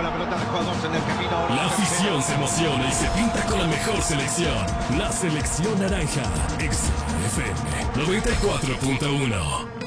con la pelota de jugadores en el camino. La afición se emociona y se pinta con la mejor selección. La selección naranja. XFM 94.1.